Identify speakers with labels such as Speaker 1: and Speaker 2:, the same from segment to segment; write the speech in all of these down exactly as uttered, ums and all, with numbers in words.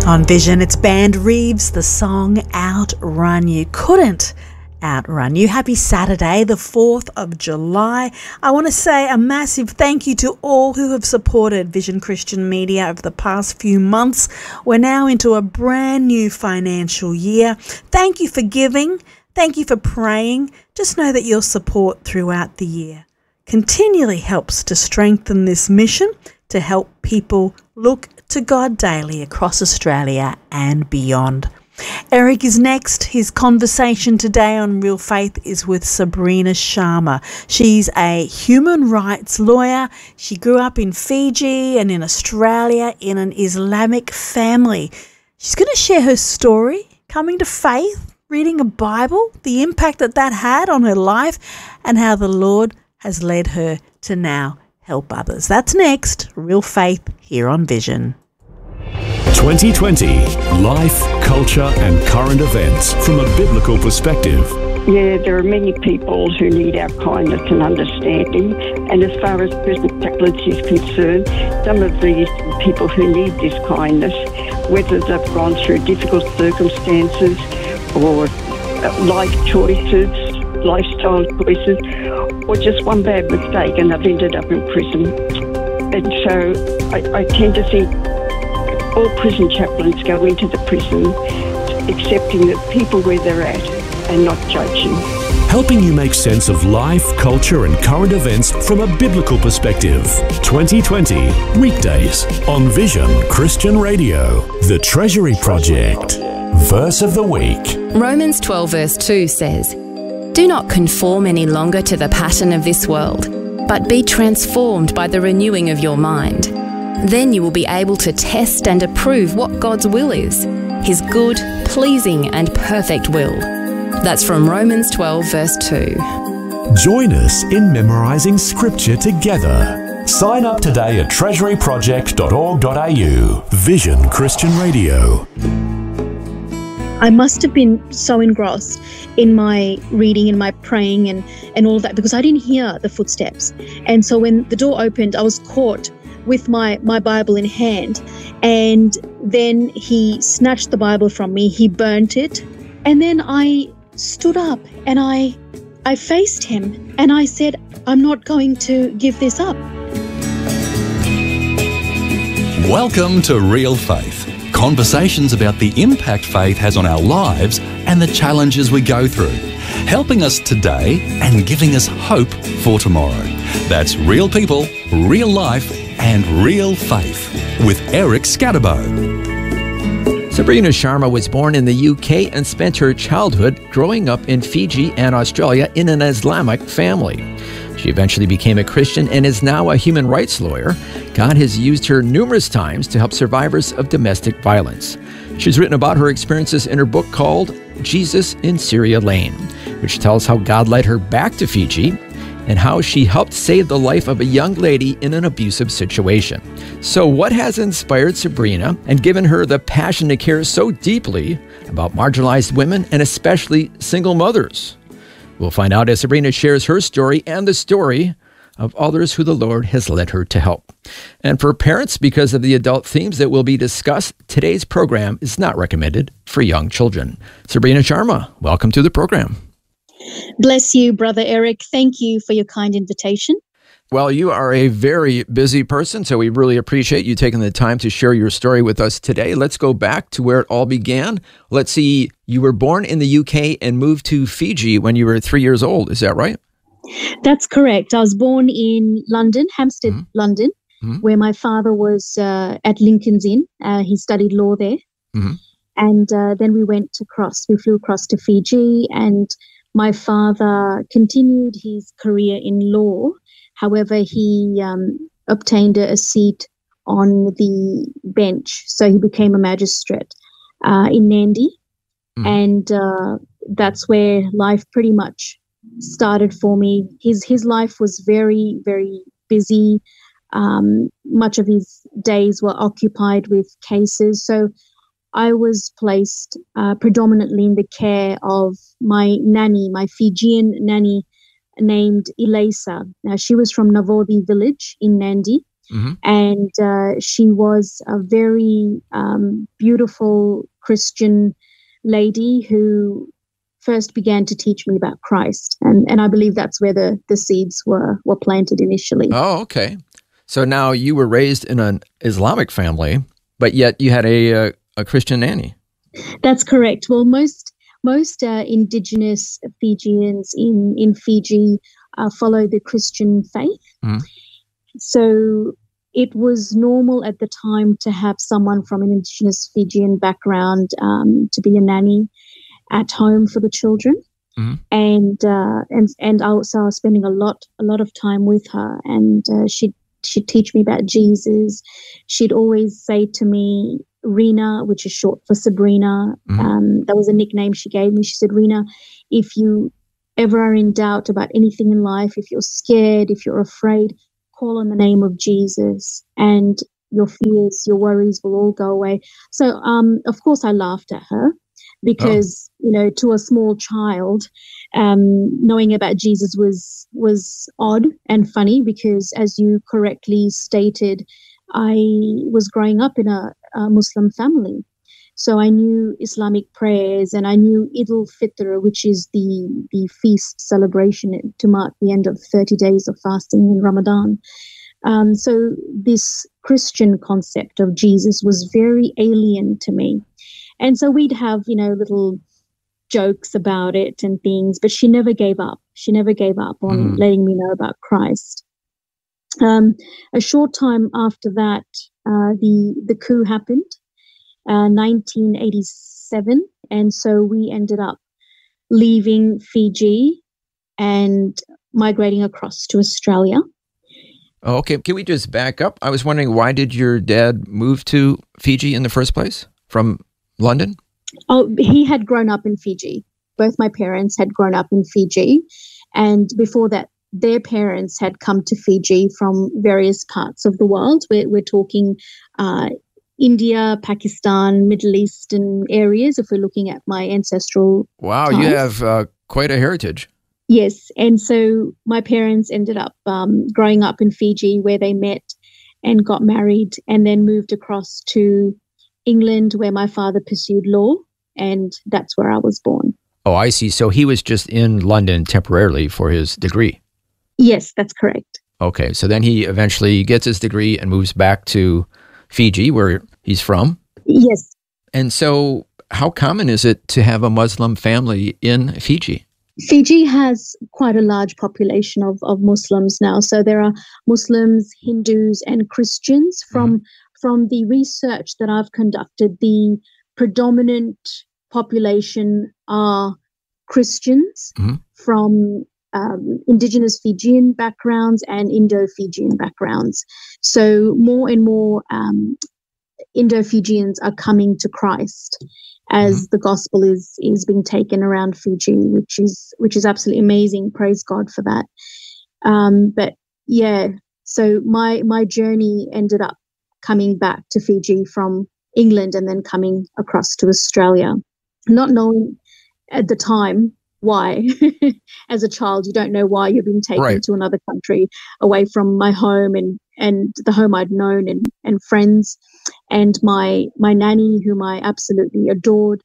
Speaker 1: On Vision, it's Band Reeves, the song Outrun You. Couldn't outrun you. Happy Saturday, the fourth of July. I want to say a massive thank you to all who have supported Vision Christian Media over the past few months. We're now into a brand new financial year. Thank you for giving. Thank you for praying. Just know that your support throughout the year continually helps to strengthen this mission to help people look to God daily across Australia and beyond. Eric is next. His conversation today on Real Faith is with Sabrina Sharma. She's a human rights lawyer. She grew up in Fiji and in Australia in an Islamic family. She's going to share her story, coming to faith, reading a Bible, the impact that that had on her life, and how the Lord has led her to now help others. That's next. Real Faith here on Vision.
Speaker 2: twenty twenty, life, culture and current events from a biblical perspective.
Speaker 3: Yeah, there are many people who need our kindness and understanding. And as far as prison chaplains is concerned, some of these people who need this kindness, whether they've gone through difficult circumstances or life choices, lifestyle choices, or just one bad mistake and they've ended up in prison. And so I, I tend to think all prison chaplains go into the prison accepting the people where they're at and not judging.
Speaker 2: Helping you make sense of life, culture and current events from a biblical perspective. twenty twenty, weekdays on Vision Christian Radio. The Treasury Project. Verse of the week.
Speaker 4: Romans twelve verse two says, "Do not conform any longer to the pattern of this world, but be transformed by the renewing of your mind. Then you will be able to test and approve what God's will is, His good, pleasing and perfect will." That's from Romans twelve verse two.
Speaker 2: Join us in memorising Scripture together. Sign up today at treasury project dot org dot a u. Vision Christian Radio.
Speaker 5: I must have been so engrossed in my reading and my praying and, and all of that because I didn't hear the footsteps. And so when the door opened, I was caught with my, my Bible in hand. And then he snatched the Bible from me. He burnt it. And then I stood up and I, I faced him and I said, I'm not going to give this up.
Speaker 6: Welcome to Real Faith. Conversations about the impact faith has on our lives and the challenges we go through, helping us today and giving us hope for tomorrow. That's Real People, Real Life and Real Faith with Eric Scatterbo.
Speaker 7: Sabrina Sharma was born in the U K and spent her childhood growing up in Fiji and Australia in an Islamic family. She eventually became a Christian and is now a human rights lawyer. God has used her numerous times to help survivors of domestic violence. She's written about her experiences in her book called Jesus in Syria Lane, which tells how God led her back to Fiji and how she helped save the life of a young lady in an abusive situation. So what has inspired Sabrina and given her the passion to care so deeply about marginalized women and especially single mothers? We'll find out as Sabrina shares her story and the story of others who the Lord has led her to help. And for parents, because of the adult themes that will be discussed, today's program is not recommended for young children. Sabrina Sharma, welcome to the program.
Speaker 5: Bless you, Brother Eric. Thank you for your kind invitation.
Speaker 7: Well, you are a very busy person, so we really appreciate you taking the time to share your story with us today. Let's go back to where it all began. Let's see, you were born in the U K and moved to Fiji when you were three years old. Is that right?
Speaker 5: That's correct. I was born in London, Hampstead, mm-hmm. London, mm-hmm. where my father was uh, at Lincoln's Inn. Uh, he studied law there. Mm-hmm. And uh, then we went across, we flew across to Fiji, and my father continued his career in law. However, he um, obtained a, a seat on the bench, so he became a magistrate uh, in Nandi, mm. and uh, that's where life pretty much started for me. His his life was very, very busy. Um, much of his days were occupied with cases, so I was placed uh, predominantly in the care of my nanny, my Fijian nanny, named Elisa. Now, she was from Navodi village in Nandi,
Speaker 7: Mm-hmm.
Speaker 5: And uh, she was a very um, beautiful Christian lady who first began to teach me about Christ. And, and I believe that's where the, the seeds were, were planted initially.
Speaker 7: Oh, okay. So now you were raised in an Islamic family, but yet you had a, a, a Christian nanny.
Speaker 5: That's correct. Well, most most uh, indigenous Fijians in, in Fiji uh, follow the Christian faith.
Speaker 7: Mm-hmm.
Speaker 5: So it was normal at the time to have someone from an indigenous Fijian background um, to be a nanny at home for the children.
Speaker 7: Mm-hmm.
Speaker 5: And uh, and and also I was spending a lot a lot of time with her, and uh, she'd she'd teach me about Jesus. She'd always say to me, Rena, which is short for Sabrina.
Speaker 7: Mm-hmm.
Speaker 5: Um, that was a nickname she gave me. She said, Rena, if you ever are in doubt about anything in life, if you're scared, if you're afraid, call on the name of Jesus and your fears, your worries will all go away. So, um, of course, I laughed at her because, oh. you know, to a small child, um, knowing about Jesus was was odd and funny because, as you correctly stated, I was growing up in a, a Muslim family. So I knew Islamic prayers and I knew Eid al-Fitr, which is the, the feast celebration to mark the end of thirty days of fasting in Ramadan. Um, so this Christian concept of Jesus was very alien to me. And so we'd have, you know, little jokes about it and things, but she never gave up. She never gave up on mm. letting me know about Christ. Um, a short time after that, uh, the, the coup happened. Uh, nineteen eighty-seven, and so we ended up leaving Fiji and migrating across to Australia.
Speaker 7: Oh, okay. Can we just back up? I was wondering, why did your dad move to Fiji in the first place from London?
Speaker 5: Oh, he had grown up in Fiji. Both my parents had grown up in Fiji, and before that, their parents had come to Fiji from various parts of the world. We're, we're talking uh, India, Pakistan, Middle Eastern areas, if we're looking at my ancestral
Speaker 7: Wow,
Speaker 5: ties.
Speaker 7: You have uh, quite a heritage.
Speaker 5: Yes, and so my parents ended up um, growing up in Fiji where they met and got married and then moved across to England where my father pursued law, and that's where I was born.
Speaker 7: Oh, I see. So he was just in London temporarily for his degree.
Speaker 5: Yes, that's correct.
Speaker 7: Okay, so then he eventually gets his degree and moves back to Fiji, where he's from?
Speaker 5: Yes.
Speaker 7: And so how common is it to have a Muslim family in Fiji?
Speaker 5: Fiji has quite a large population of, of Muslims now. So there are Muslims, Hindus, and Christians. From, mm-hmm. from the research that I've conducted, the predominant population are Christians mm-hmm. from Um, indigenous Fijian backgrounds and Indo-Fijian backgrounds. So more and more um, Indo-Fijians are coming to Christ as mm-hmm. the gospel is is being taken around Fiji, which is which is absolutely amazing. Praise God for that. Um, but yeah, so my my journey ended up coming back to Fiji from England and then coming across to Australia, not knowing at the time why. As a child, you don't know why you're being taken
Speaker 7: right.
Speaker 5: to another country away from my home and, and the home I'd known and, and friends and my my nanny, whom I absolutely adored,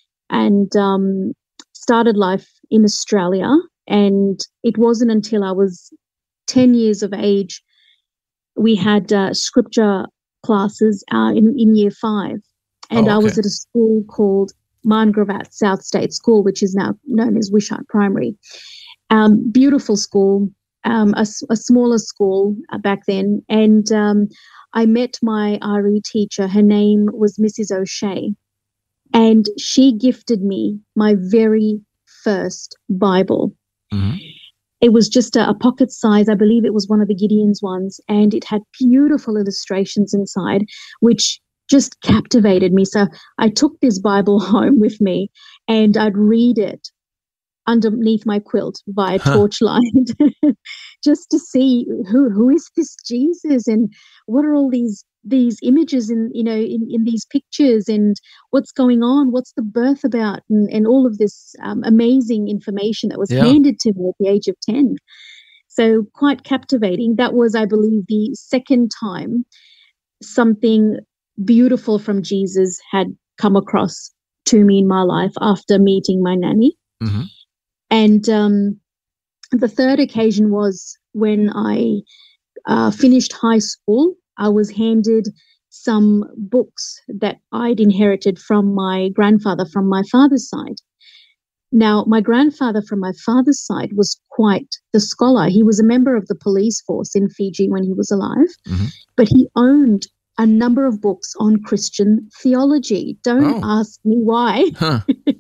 Speaker 5: and um, started life in Australia. And it wasn't until I was ten years of age, we had uh, scripture classes uh, in, in year five. And
Speaker 7: oh, okay.
Speaker 5: I was at a school called Marngravatt South State School, which is now known as Wishart Primary. Um, beautiful school, um, a, a smaller school uh, back then. And um, I met my R E teacher. Her name was Missus O'Shea. And she gifted me my very first Bible.
Speaker 7: Mm-hmm.
Speaker 5: It was just a, a pocket size. I believe it was one of the Gideon's ones. And it had beautiful illustrations inside, which just captivated me. So I took this Bible home with me and I'd read it underneath my quilt via
Speaker 7: huh.
Speaker 5: torchlight just to see who who is this Jesus and what are all these these images in you know in, in these pictures and what's going on, what's the birth about, and, and all of this um, amazing information that was
Speaker 7: yeah.
Speaker 5: handed to me at the age of ten. So quite captivating. That was, I believe, the second time something beautiful from Jesus had come across to me in my life after meeting my nanny.
Speaker 7: Mm-hmm.
Speaker 5: And um, the third occasion was when I uh, finished high school. I was handed some books that I'd inherited from my grandfather from my father's side. Now, my grandfather from my father's side was quite the scholar. He was a member of the police force in Fiji when he was alive,
Speaker 7: Mm-hmm.
Speaker 5: but he owned a number of books on Christian theology. Don't
Speaker 7: Oh.
Speaker 5: ask me why
Speaker 7: Huh.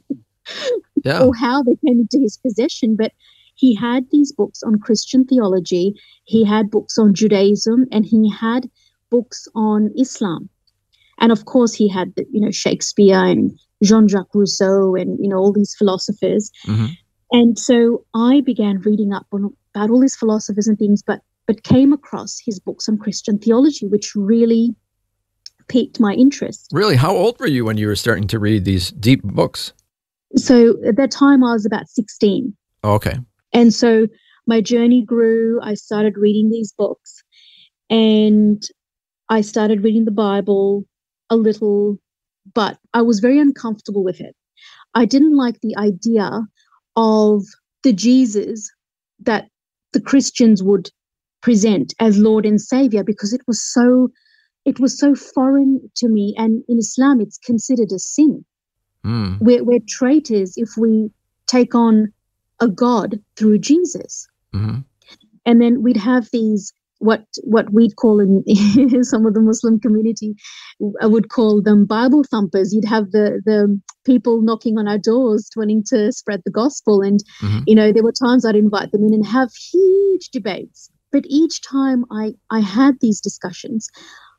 Speaker 7: Yeah.
Speaker 5: or how they came into his possession, but he had these books on Christian theology. He had books on Judaism, and he had books on Islam. And of course, he had, you know, Shakespeare and Jean-Jacques Rousseau and, you know, all these philosophers.
Speaker 7: Mm-hmm.
Speaker 5: And so I began reading up on about all these philosophers and things, but but came across his books on Christian theology, which really piqued my interest.
Speaker 7: Really? How old were you when you were starting to read these deep books?
Speaker 5: So at that time, I was about sixteen.
Speaker 7: Oh, okay.
Speaker 5: And so my journey grew. I started reading these books, and I started reading the Bible a little, but I was very uncomfortable with it. I didn't like the idea of the Jesus that the Christians would present as Lord and Savior, because it was so it was so foreign to me. And in Islam, it's considered a sin.
Speaker 7: Mm.
Speaker 5: We're, we're traitors if we take on a God through Jesus.
Speaker 7: Mm-hmm.
Speaker 5: And then we'd have these, what what we'd call in some of the Muslim community, I would call them Bible thumpers. You'd have the the people knocking on our doors wanting to spread the gospel. And,
Speaker 7: Mm-hmm.
Speaker 5: you know, there were times I'd invite them in and have huge debates. But each time I, I had these discussions,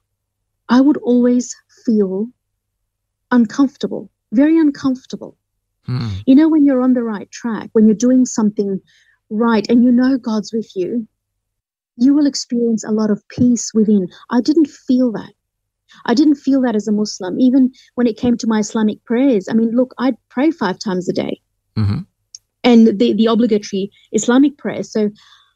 Speaker 5: I would always feel uncomfortable, very uncomfortable.
Speaker 7: Mm.
Speaker 5: You know, when you're on the right track, when you're doing something right and you know God's with you, you will experience a lot of peace within. I didn't feel that. I didn't feel that as a Muslim, even when it came to my Islamic prayers. I mean, look, I'd pray five times a day,
Speaker 7: Mm-hmm.
Speaker 5: and the, the obligatory Islamic prayer. So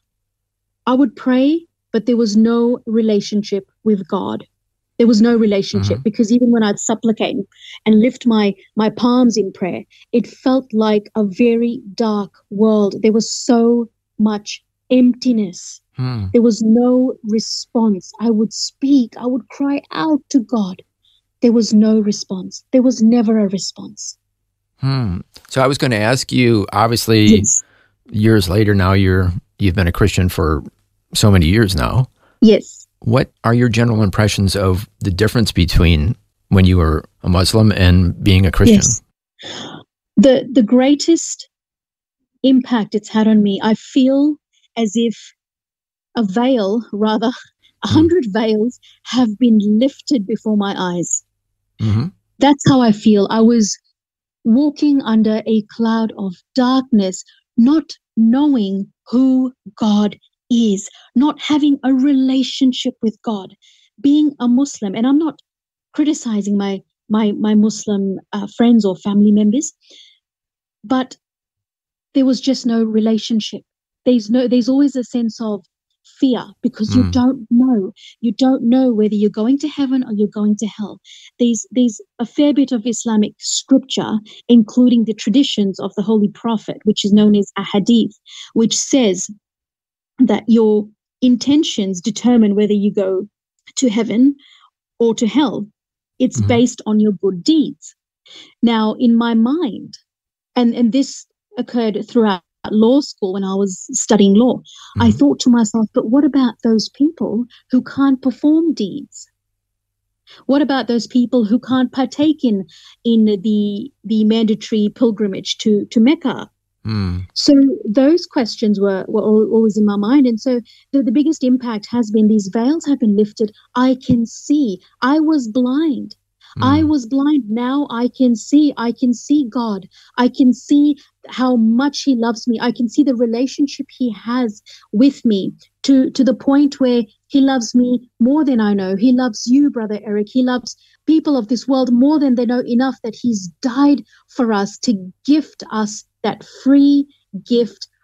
Speaker 5: I would pray, but there was no relationship with God. There was no relationship,
Speaker 7: Mhm.
Speaker 5: because even when I'd supplicate and lift my, my palms in prayer, it felt like a very dark world. There was so much emptiness.
Speaker 7: Mm.
Speaker 5: There was no response. I would speak. I would cry out to God. There was no response. There was never a response.
Speaker 7: Hmm. So I was going to ask you, obviously,
Speaker 5: Yes.
Speaker 7: years later now, you're, you've been a Christian for so many years now.
Speaker 5: Yes.
Speaker 7: What are your general impressions of the difference between when you were a Muslim and being a Christian?
Speaker 5: Yes. The, the greatest impact it's had on me, I feel as if a veil, rather, a hundred veils have been lifted before my eyes.
Speaker 7: Mm-hmm.
Speaker 5: That's how I feel. I was walking under a cloud of darkness, not knowing who God is, not having a relationship with God, being a Muslim. And I'm not criticizing my my my Muslim uh, friends or family members, but there was just no relationship. There's no. There's always a sense of fear, because you
Speaker 7: Mm.
Speaker 5: don't know. You don't know whether you're going to heaven or you're going to hell. There's there's a fair bit of Islamic scripture, including the traditions of the Holy Prophet, which is known as a hadith, which says that your intentions determine whether you go to heaven or to hell. It's
Speaker 7: Mhm.
Speaker 5: based on your good deeds. Now, in my mind, and, and this occurred throughout law school when I was studying law, I
Speaker 7: Mhm.
Speaker 5: thought to myself, but what about those people who can't perform deeds? What about those people who can't partake in, in the, the mandatory pilgrimage to, to Mecca?
Speaker 7: Mm.
Speaker 5: So those questions were, were al- always in my mind. And so the, the biggest impact has been these veils have been lifted. I can see. I was blind. I
Speaker 7: Mm.
Speaker 5: was blind. Now I can see. I can see God. I can see how much He loves me. I can see the relationship He has with me, to, to the point where He loves me more than I know. He loves you, Brother Eric. He loves people of this world more than they know, enough that He's died for us to gift us that free gift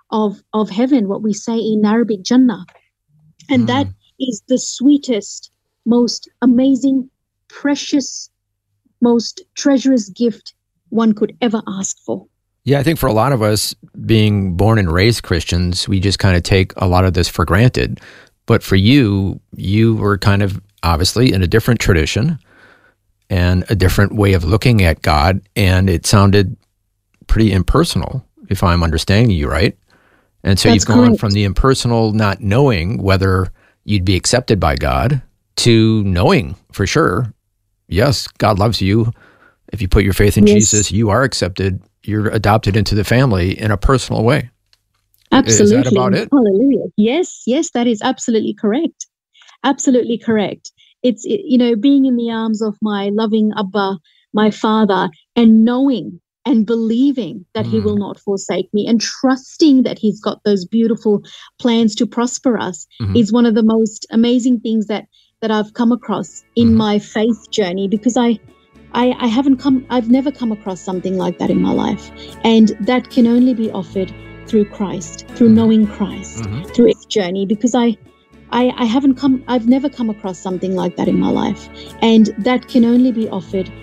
Speaker 5: of, of heaven, what we say in Arabic, Jannah. And mm. that is the sweetest, most amazing, precious, most treacherous gift one could ever ask for.
Speaker 7: Yeah, I think for a lot of us, being born and raised Christians, we just kind of take a lot of this for granted. But for you, you were kind of obviously in a different tradition and a different way of looking at God, and it sounded pretty impersonal, if I'm understanding you right. And so That's you've gone correct. From the impersonal, not knowing whether you'd be accepted by God, to knowing for sure, yes, God loves you. If you put your faith in yes. Jesus, you are accepted. You're adopted into the family in a personal way.
Speaker 5: Absolutely.
Speaker 7: Is that about it?
Speaker 5: Hallelujah. Yes, yes, that is absolutely correct. Absolutely correct. It's, it, you know, being in the arms of my loving Abba, my father, and knowing and believing that mm. he will not forsake me, and trusting that he's got those beautiful plans to prosper us mm-hmm. is one of the most amazing things that, that I've come across in mm-hmm. my faith journey, because I, I, I haven't come, I've never come across something like that in my life. And that can only be offered through Christ, through mm-hmm. knowing Christ, mm-hmm. through its journey, because I, I, I haven't come, I've never come across something like that in my life. And that can only be offered